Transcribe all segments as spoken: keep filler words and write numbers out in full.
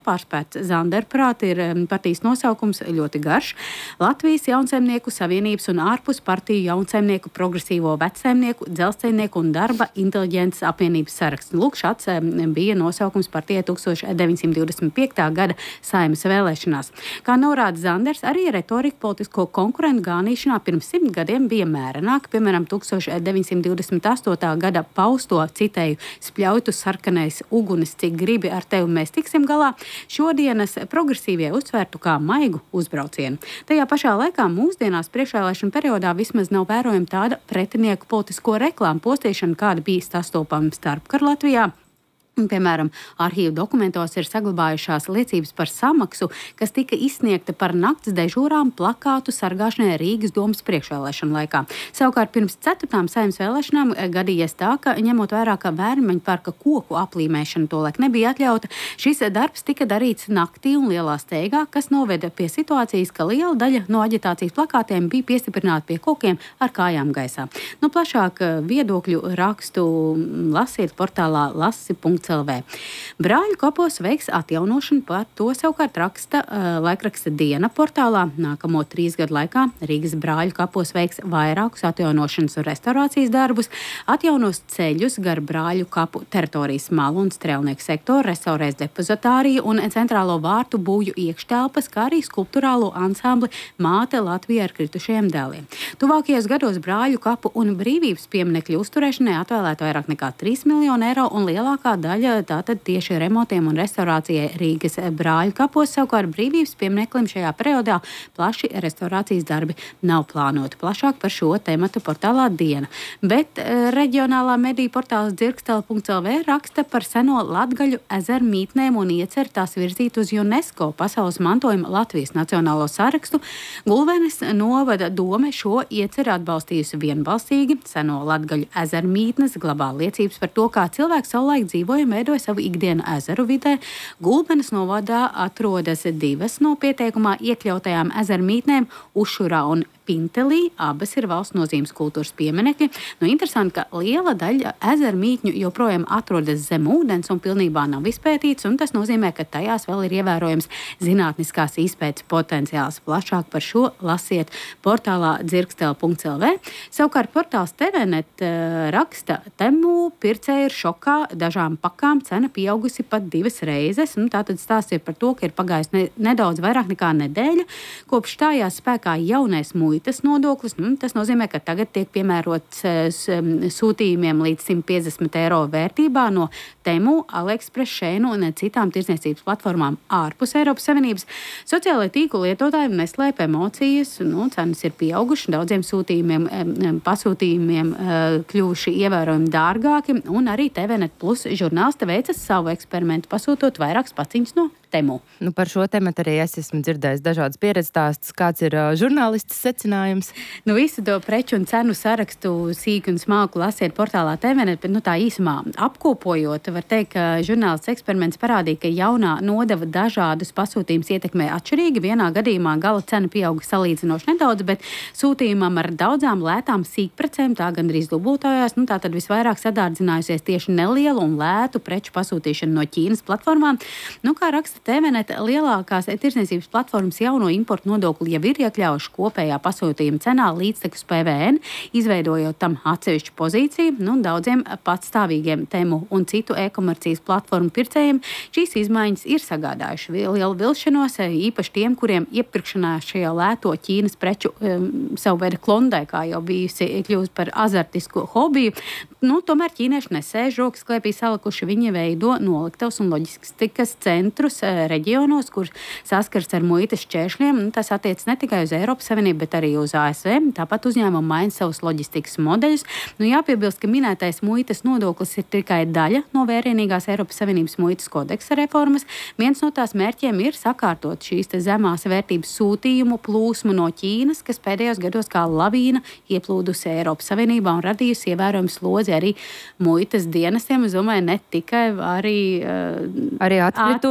Pārspēts Zanderprāt ir partijas nosaukums ļoti garš. Latvijas jaunsaimnieku savienības un ārpus partiju jaunsaimnieku, progresīvo vecsaimnieku, dzelzceļnieku un darba inteliģences apvienības saraksts. Lūk, šāds bija nosaukums partijai tūkstoš deviņsimt divdesmit piektā gada Saeimas vēlēšanās. Kā norāda Zanders, arī retorika politisko konkurentu gānīšanā pirms simt gadiem bija mērenāka. Piemēram, tūkstoš deviņsimt divdesmit astotā gada pausto, citēju, spļautu sarkanais ugunis, cik gribi ar tevi mēs tiksim galā. Šodienas progresīvie uztvērtu kā maigu uzbraucienu. Tajā pašā laikā mūsdienās priekšvēlēšana periodā vismaz nav vērojama tāda pretinieku politisko reklāmu postīšana, kāda bija sastopama starpkara Latvijā. Piemēram, arhīvu dokumentos ir saglabājušās liecības par samaksu, kas tika izsniegta par nakts dežūrām plakātu sargāšanai Rīgas domas priekšvēlēšanu laikā. Savukārt pirms ceturtām Saeimas vēlēšanām gadījies tā, ka ņemot vērā, ka Vērmaņu parka koku aplīmēšana tolaik nebija atļauta, šis darbs tika darīts naktī un lielā steigā, kas noveda pie situācijas, ka liela daļa no aģitācijas plakātiem bija piestiprināta pie kokiem ar kājām gaisā. No plašāk viedokļu rakstu lasiet portālā lasi punkts el vē. Brāļu kapos veiks atjaunošanu, par to savukārt raksta uh, laikraksta Diena portālā. Nākamo trīs gadu laikā Rīgas brāļu kapos veiks vairākus atjaunošanas un restaurācijas darbus, atjaunos ceļus gar brāļu kapu teritorijas malu un strēlnieku sektoru, restaurēs depozitāriju un centrālo vārtu būju iekštelpas, kā arī skulptūrālo ansambli Māte Latvija ar kritušajiem dēliem. Tuvākajos gados brāļu kapu un brīvības pieminekļu uzturēšanai atvēlēta vairāk nekā trīs miljoni eiro un lielākā daļa tātad tieši remontiem un restaurācijai Rīgas brāļu kapos. Savukārt brīvības piemineklim šajā periodā plaši restaurācijas darbi nav plānoti. Plašāk par šo tematu portālā Diena. Bet e, reģionālā mediju portāls dzirkstele punkts el vē raksta par seno Latgaļu ezeru mītnēm un iecer tās virzīt uz UNESCO pasaules mantojuma Latvijas nacionālo sarakstu. Gulbenes novada dome šo ieceru atbalstījusi vienbalsīgi. Seno Latgaļu ezeru mītnes glabā liecības par to, kā cilvēks savulaik dzīvoja un veidoja savu ikdienu ezeru vidē. Gulbenes novadā atrodas divas no pieteikumā iekļautajām ezeru mītnēm Ušurā un Pintelī. Abas ir valsts nozīmes kultūras pieminekļi. Nu, interesanti, ka liela daļa ezeru mītņu joprojām atrodas zem ūdens un pilnībā nav izpētīts, un tas nozīmē, ka tajās vēl ir ievērojams zinātniskās izpētes potenciāls. Plašāk par šo lasiet portālā dzirkstele punkts el vē. Savukārt portāls te vē net uh, raksta, Temu pircēji ir šokā, dažām pakām cena pieaugusi pat divas reizes. Un tātad stāsts ir par to, ka ir pagājis ne, nedaudz vairāk nekā nedēļa, kopš stājās spēkā jaunais muitas nodoklis. Nu, tas nozīmē, ka tagad tiek piemērots sūtījumiem līdz simt piecdesmit eiro vērtībā no Temu, AliExpress, Sheinu un citām tirdzniecības platformām ārpus Eiropas Savienības. Sociālai tīklu lietotājiem neslēp emocijas, nu, cenas ir pieaugušas, daudziem sūtījumiem, pasūtījumiem kļuvuši ievērojami dārgāki, un arī te vē net plus žurnāliste veicas savu eksperimentu, pasūtot vairākas paciņas no Temu. Nu, par šo tematu arī es esmu dzirdējis dažādas pieredzes stāstus. Kāds ir uh, žurnālistas secinājums? Nu, visu to preču un cenu sarakstu sīk un smalku lasiet portālā te vē net, bet nu, tā īsumā apkopojot, var teikt, ka žurnālists eksperiments parādīja, ka jaunā nodeva dažādus pasūtījumus ietekmē atšķirīgi. Vienā gadījumā gala cena pieauga salīdzinoši nedaudz, bet sūtījumam ar daudzām lētām sīkprecēm tā gandrīz dubultojās. Nu, tā tad visvairāk sadārdzinājusies tieši nelielu un lētu preču pasūtīšanu no Ķīnas platformām. Nu, kā raksta te vē net, lielākās tirdzniecības platformas jauno importu nodokli jau ir iekļaujuši kopējā pasūtījuma cenā līdztekus P V N, izveidojot tam atsevišķu pozīciju. Nu, daudziem patstāvīgiem Temu un citu e-komercijas platformu pircējiem šīs izmaiņas ir sagādājuši lielu vilšanos, īpaši tiem, kuriem iepirkšanā šajā lēto Ķīnas preču um, savu veidu klondai, kā jau bijusi kļūst par azartisku hobiju. Nu, tomēr ķīnieši nesēž rokas klēpī salikuši, viņi veido noliktavas un loģistikas centrus reģionos, kur saskars ar muitas šķēršļiem. Tas attiec ne tikai uz Eiropas Savienību, bet arī uz A S V. Tāpat uzņēmumi maina savus loģistikas modeļus. Nu, jāpiebilst, ka minētais muitas nodoklis ir tikai daļa no vērienīgās Eiropas Savienības muitas kodeksa reformas. Viens no tās mērķiem ir sakārtot šīs te zemās vērtības sūtījumu plūsmu no Ķīnas, kas pēdējos gados kā lavīna ieplūdusi Eiropas Savienībā un radījusi ievērojumu slodzi arī muitas dienestiem. Es domāju, ne tikai arī, uh, arī atkritumiem.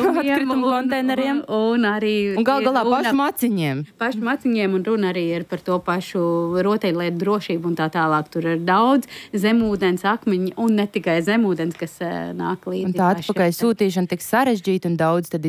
atkritumu konteineriem. Un, un arī... Un gal galā pašu maciņiem. Pašu maciņiem, un runa arī ir par to pašu rotaļlietu drošību un tā tālāk. Tur ir daudz zemūdens akmeņi un ne tikai zemūdens, kas nāk līdzi. Un tā atpakaļ sūtīšana tik sarežģīta un daudz tad